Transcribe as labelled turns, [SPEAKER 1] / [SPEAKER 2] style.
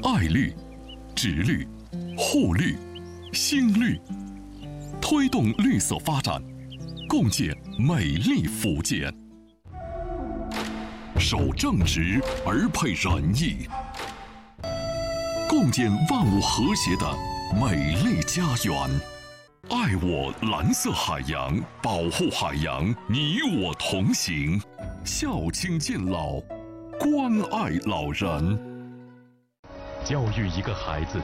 [SPEAKER 1] 爱绿、植绿、护绿、新绿，推动绿色发展，共建美丽福建。守正直而配仁义，共建万物和谐的美丽家园。爱我蓝色海洋，保护海洋，你我同行。孝亲敬老，关爱老人。
[SPEAKER 2] 教育一个孩子